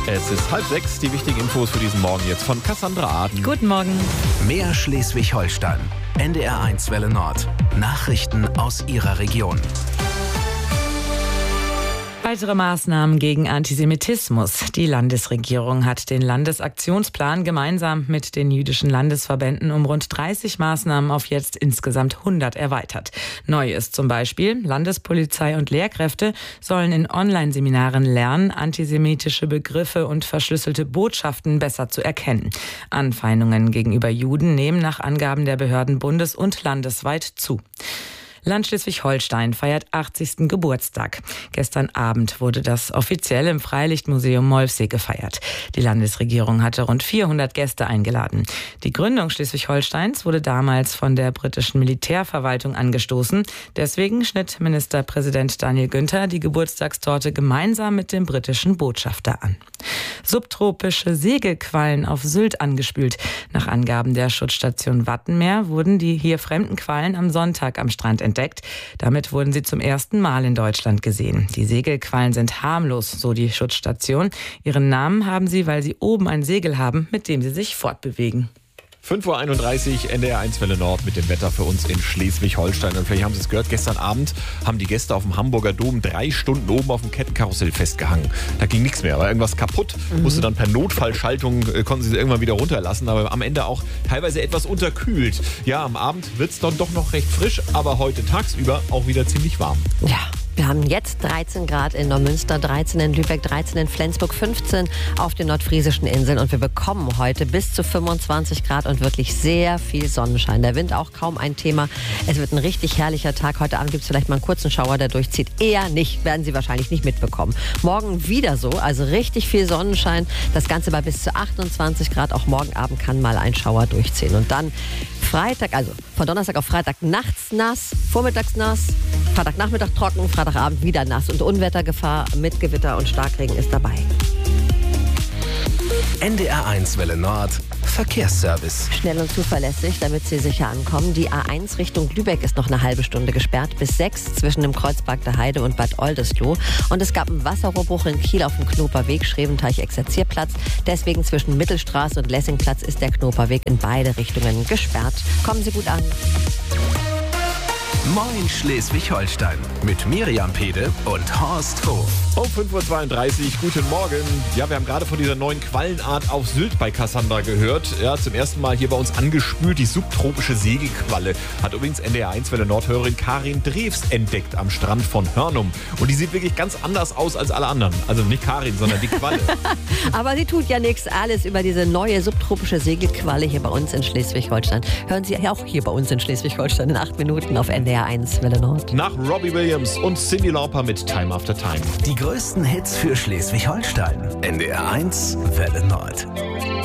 Es ist 5:30, die wichtigen Infos für diesen Morgen jetzt von Cassandra Aden. Guten Morgen. Mehr Schleswig-Holstein. NDR1 Welle Nord. Nachrichten aus Ihrer Region. Weitere Maßnahmen gegen Antisemitismus. Die Landesregierung hat den Landesaktionsplan gemeinsam mit den jüdischen Landesverbänden um rund 30 Maßnahmen auf jetzt insgesamt 100 erweitert. Neu ist zum Beispiel, Landespolizei und Lehrkräfte sollen in Online-Seminaren lernen, antisemitische Begriffe und verschlüsselte Botschaften besser zu erkennen. Anfeindungen gegenüber Juden nehmen nach Angaben der Behörden bundes- und landesweit zu. Land Schleswig-Holstein feiert 80. Geburtstag. Gestern Abend wurde das offiziell im Freilichtmuseum Molfsee gefeiert. Die Landesregierung hatte rund 400 Gäste eingeladen. Die Gründung Schleswig-Holsteins wurde damals von der britischen Militärverwaltung angestoßen. Deswegen schnitt Ministerpräsident Daniel Günther die Geburtstagstorte gemeinsam mit dem britischen Botschafter an. Subtropische Segelquallen auf Sylt angespült. Nach Angaben der Schutzstation Wattenmeer wurden die hier fremden Quallen am Sonntag am Strand entdeckt. Damit wurden sie zum ersten Mal in Deutschland gesehen. Die Segelquallen sind harmlos, so die Schutzstation. Ihren Namen haben sie, weil sie oben ein Segel haben, mit dem sie sich fortbewegen. 5:31 Uhr, NDR1 Welle Nord mit dem Wetter für uns in Schleswig-Holstein. Und vielleicht haben Sie es gehört, gestern Abend haben die Gäste auf dem Hamburger Dom 3 Stunden oben auf dem Kettenkarussell festgehangen. Da ging nichts mehr, war irgendwas kaputt. Musste dann per Notfallschaltung, konnten sie irgendwann wieder runterlassen, aber am Ende auch teilweise etwas unterkühlt. Ja, am Abend wird es dann doch noch recht frisch, aber heute tagsüber auch wieder ziemlich warm. Ja. Wir haben jetzt 13 Grad in Neumünster, 13 in Lübeck, 13 in Flensburg, 15 auf den nordfriesischen Inseln. Und wir bekommen heute bis zu 25 Grad und wirklich sehr viel Sonnenschein. Der Wind auch kaum ein Thema. Es wird ein richtig herrlicher Tag. Heute Abend gibt es vielleicht mal einen kurzen Schauer, der durchzieht. Eher nicht, werden Sie wahrscheinlich nicht mitbekommen. Morgen wieder so, also richtig viel Sonnenschein. Das Ganze bei bis zu 28 Grad. Auch morgen Abend kann mal ein Schauer durchziehen. Und dann Freitag, also von Donnerstag auf Freitag nachts nass, vormittags nass, Freitagnachmittag trocken, Freitagabend wieder nass und Unwettergefahr mit Gewitter und Starkregen ist dabei. NDR1 Welle Nord. Verkehrsservice. Schnell und zuverlässig, damit Sie sicher ankommen. Die A1 Richtung Lübeck ist noch eine halbe Stunde gesperrt, bis 6 zwischen dem Kreuzberg der Heide und Bad Oldesloe. Und es gab einen Wasserrohrbruch in Kiel auf dem Knoperweg, Schreventeich-Exerzierplatz. Deswegen zwischen Mittelstraße und Lessingplatz ist der Knoperweg in beide Richtungen gesperrt. Kommen Sie gut an. Moin Schleswig-Holstein mit Miriam Pede und Horst Hof. Um 5:32 Uhr, guten Morgen. Ja, wir haben gerade von dieser neuen Quallenart auf Sylt bei Cassandra gehört. Ja, zum ersten Mal hier bei uns angespült. Die subtropische Segelqualle hat übrigens NDR1 Welle Nordhörerin Karin Drews entdeckt am Strand von Hörnum. Und die sieht wirklich ganz anders aus als alle anderen. Also nicht Karin, sondern die Qualle. Aber sie tut ja nichts. Alles über diese neue subtropische Segelqualle hier bei uns in Schleswig-Holstein. Hören Sie auch hier bei uns in Schleswig-Holstein in 8 Minuten auf NDR1 Welle Nord. Nach Robbie Williams und Cyndi Lauper mit Time After Time. Die größten Hits für Schleswig-Holstein. NDR1 Welle Nord.